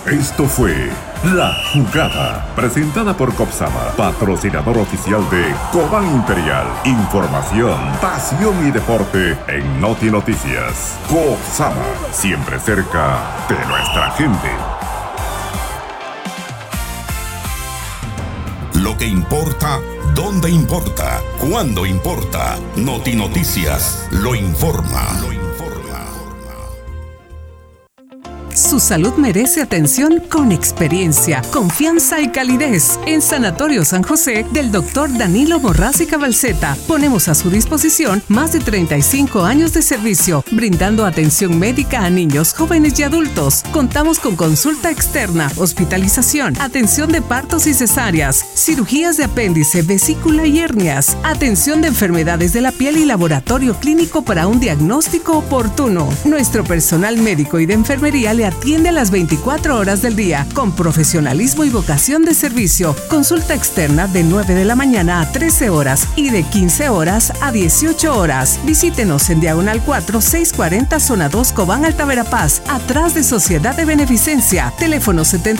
Esto fue La Jugada, presentada por Copsama, patrocinador oficial de Cobán Imperial. Información, pasión y deporte en Noti Noticias. Copsama, siempre cerca de nuestra gente. Lo que importa, dónde importa, cuándo importa. Noti Noticias lo informa. Su salud merece atención con experiencia, confianza y calidez. En Sanatorio San José del Dr. Danilo Morraz y Cabalceta ponemos a su disposición más de 35 años de servicio, brindando atención médica a niños, jóvenes y adultos. Contamos con consulta externa, hospitalización, atención de partos y cesáreas, cirugías de apéndice, vesícula y hernias, atención de enfermedades de la piel y laboratorio clínico para un diagnóstico oportuno. Nuestro personal médico y de enfermería le atiende a las 24 horas del día, con profesionalismo y vocación de servicio. Consulta externa de 9 de la mañana a 13 horas y de 15 horas a 18 horas. Visítenos en Diagonal 4, 640, Zona 2, Cobán, Alta Verapaz, atrás de Sociedad de Beneficencia. Teléfono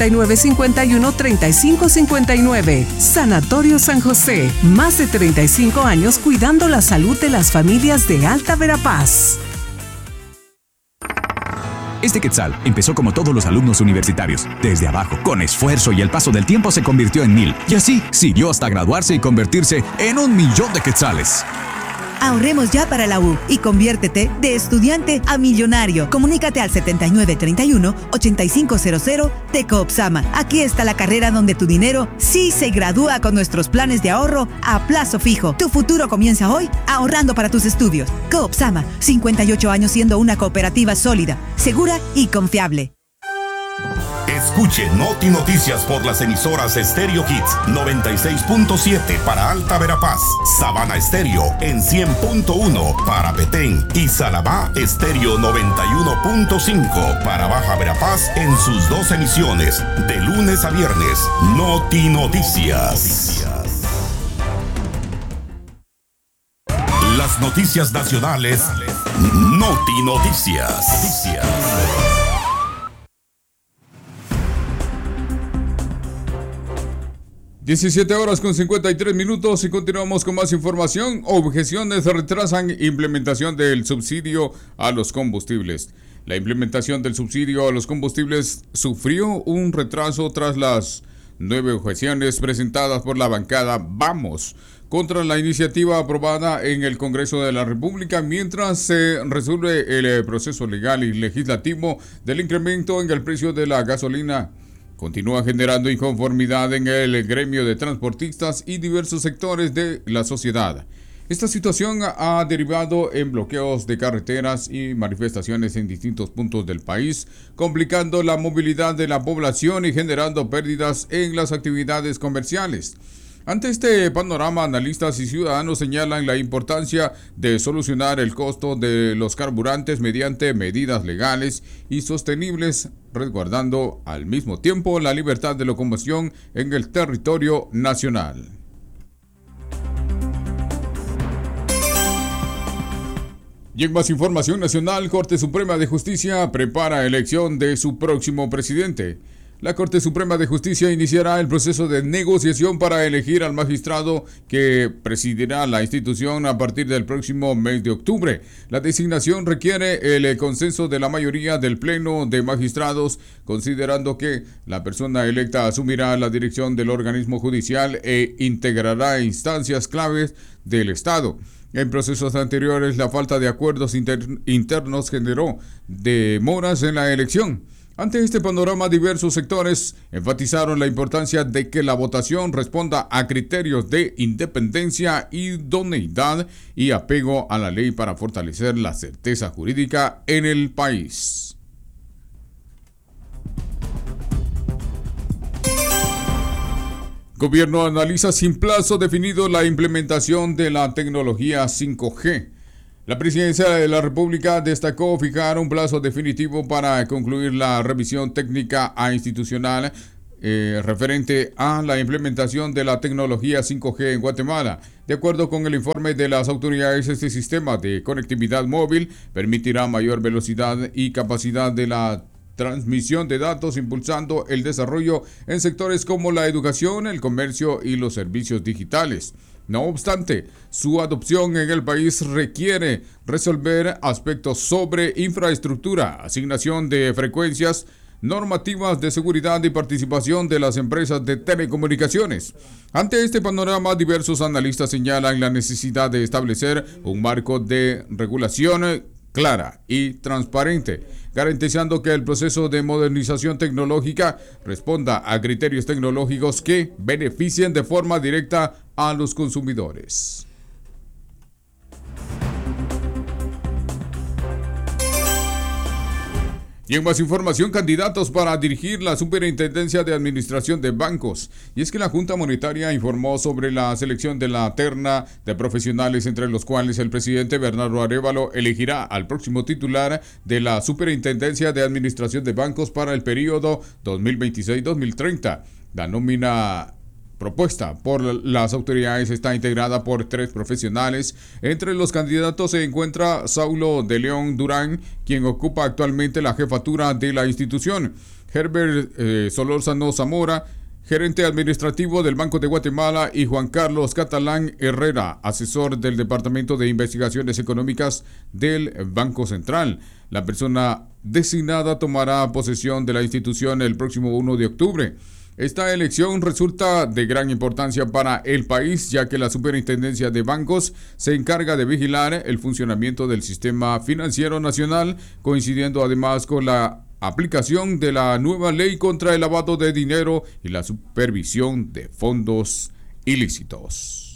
7951-3559. Sanatorio San José. Más de 35 años cuidando la salud de las familias de Alta Verapaz. Este Quetzal empezó como todos los alumnos universitarios, desde abajo, con esfuerzo, y el paso del tiempo se convirtió en 1000. Y así siguió hasta graduarse y convertirse en 1.000.000 de quetzales. Ahorremos ya para la U y conviértete de estudiante a millonario. Comunícate al 7931-8500 de Coopsama. Aquí está la carrera donde tu dinero sí se gradúa con nuestros planes de ahorro a plazo fijo. Tu futuro comienza hoy ahorrando para tus estudios. Coopsama, 58 años siendo una cooperativa sólida, segura y confiable. Escuche Noti Noticias por las emisoras Stereo Hits 96.7 para Alta Verapaz, Sabana Estéreo en 100.1 para Petén y Salabá Estéreo 91.5 para Baja Verapaz en sus dos emisiones, de lunes a viernes. Noti Noticias. Las noticias nacionales. Noti Noticias. 17:53 y continuamos con más información. Objeciones retrasan implementación del subsidio a los combustibles. La implementación del subsidio a los combustibles sufrió un retraso tras las 9 objeciones presentadas por la bancada Vamos contra la iniciativa aprobada en el Congreso de la República, mientras se resuelve el proceso legal y legislativo del incremento en el precio de la gasolina. Continúa generando inconformidad en el gremio de transportistas y diversos sectores de la sociedad. Esta situación ha derivado en bloqueos de carreteras y manifestaciones en distintos puntos del país, complicando la movilidad de la población y generando pérdidas en las actividades comerciales. Ante este panorama, analistas y ciudadanos señalan la importancia de solucionar el costo de los carburantes mediante medidas legales y sostenibles, resguardando al mismo tiempo la libertad de locomoción en el territorio nacional. Y en más información nacional, Corte Suprema de Justicia prepara elección de su próximo presidente. La Corte Suprema de Justicia iniciará el proceso de negociación para elegir al magistrado que presidirá la institución a partir del próximo mes de octubre. La designación requiere el consenso de la mayoría del Pleno de Magistrados, considerando que la persona electa asumirá la dirección del organismo judicial e integrará instancias claves del Estado. En procesos anteriores, la falta de acuerdos internos generó demoras en la elección. Ante este panorama, diversos sectores enfatizaron la importancia de que la votación responda a criterios de independencia, idoneidad y apego a la ley para fortalecer la certeza jurídica en el país. Gobierno analiza sin plazo definido la implementación de la tecnología 5G. La Presidencia de la República destacó fijar un plazo definitivo para concluir la revisión técnica e institucional referente a la implementación de la tecnología 5G en Guatemala. De acuerdo con el informe de las autoridades, este sistema de conectividad móvil permitirá mayor velocidad y capacidad de la transmisión de datos, impulsando el desarrollo en sectores como la educación, el comercio y los servicios digitales. No obstante, su adopción en el país requiere resolver aspectos sobre infraestructura, asignación de frecuencias, normativas de seguridad y participación de las empresas de telecomunicaciones. Ante este panorama, diversos analistas señalan la necesidad de establecer un marco de regulación clara y transparente, garantizando que el proceso de modernización tecnológica responda a criterios tecnológicos que beneficien de forma directa a los consumidores. Y en más información, candidatos para dirigir la Superintendencia de Administración de Bancos. Y es que la Junta Monetaria informó sobre la selección de la terna de profesionales, entre los cuales el presidente Bernardo Arévalo elegirá al próximo titular de la Superintendencia de Administración de Bancos para el periodo 2026-2030. La nómina propuesta por las autoridades está integrada por 3 profesionales. Entre los candidatos se encuentra Saulo de León Durán, quien ocupa actualmente la jefatura de la institución; Herbert Solórzano Zamora, gerente administrativo del Banco de Guatemala; y Juan Carlos Catalán Herrera, asesor del Departamento de Investigaciones Económicas del Banco Central. La persona designada tomará posesión de la institución el próximo 1 de octubre. Esta elección resulta de gran importancia para el país, ya que la Superintendencia de Bancos se encarga de vigilar el funcionamiento del sistema financiero nacional, coincidiendo además con la aplicación de la nueva ley contra el lavado de dinero y la supervisión de fondos ilícitos.